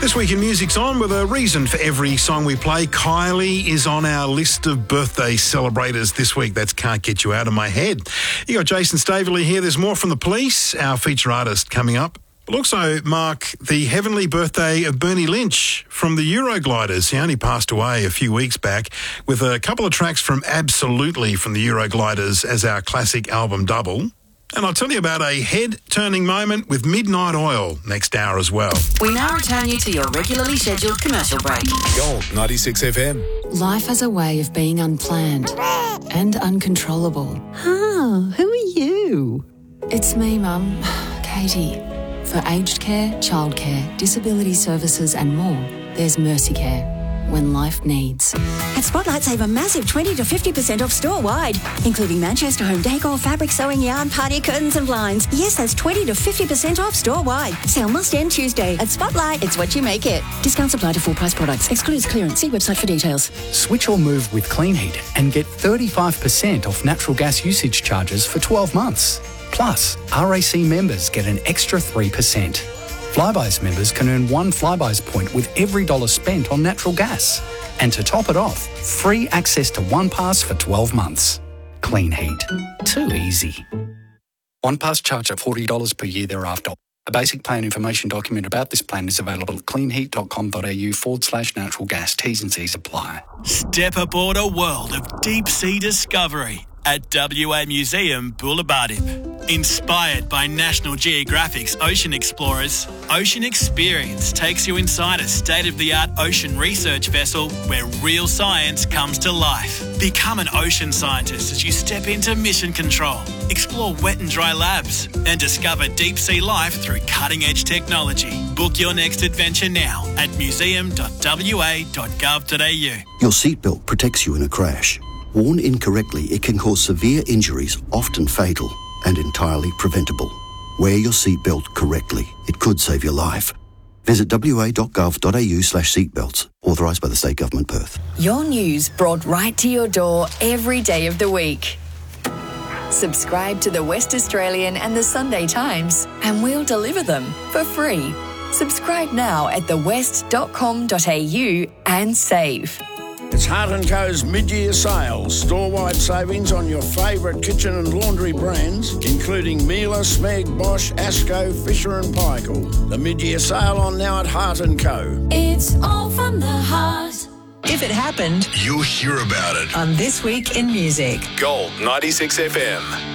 This Week in Music's on with a reason for every song we play. Kylie is on our list of birthday celebrators this week. That's Can't Get You Out of My Head. You got Jason Staveley here. There's more from The Police, our feature artist, coming up. We'll also mark the heavenly birthday of Bernie Lynch from the Eurogliders. He only passed away a few weeks back, with a couple of tracks from Absolutely from the Eurogliders as our classic album double. And I'll tell you about a head-turning moment with Midnight Oil next hour as well. We now return you to your regularly scheduled commercial break. Gold 96 FM. Life has a way of being unplanned and uncontrollable. Who are you? It's me, Mum, Katie. For aged care, childcare, disability services and more, there's Mercy Care. When life needs. At Spotlight, save a massive 20 to 50% off store-wide, including Manchester Home Decor, fabric, sewing, yarn, party curtains and blinds. Yes, that's 20 to 50% off store-wide. Sale must end Tuesday. At Spotlight, it's what you make it. Discounts apply to full-price products. Excludes clearance. See website for details. Switch or move with Clean Heat and get 35% off natural gas usage charges for 12 months. Plus, RAC members get an extra 3%. Flybuys members can earn one Flybuys point with every dollar spent on natural gas. And to top it off, free access to OnePass for 12 months. Clean Heat. Too easy. OnePass charge at $40 per year thereafter. A basic plan information document about this plan is available at cleanheat.com.au/natural gas. T's and C's apply. Step aboard a world of deep sea discovery at WA Museum Boulevardipe. Inspired by National Geographic's Ocean Explorers, Ocean Experience takes you inside a state-of-the-art ocean research vessel where real science comes to life. Become an ocean scientist as you step into mission control, explore wet and dry labs, and discover deep-sea life through cutting-edge technology. Book your next adventure now at museum.wa.gov.au. Your seatbelt protects you in a crash. Worn incorrectly, it can cause severe injuries, often fatal, and entirely preventable. Wear your seatbelt correctly. It could save your life. Visit wa.gov.au/seatbelts. Authorised by the State Government, Perth. Your news brought right to your door every day of the week. Subscribe to the West Australian and the Sunday Times and we'll deliver them for free. Subscribe now at thewest.com.au and save. It's Hart & Co.'s mid-year sales. Store-wide savings on your favourite kitchen and laundry brands, including Miele, Smeg, Bosch, Asco, Fisher and Paykel. The mid-year sale on now at Hart & Co. It's all from the heart. If it happened, you'll hear about it on This Week in Music. Gold 96 FM.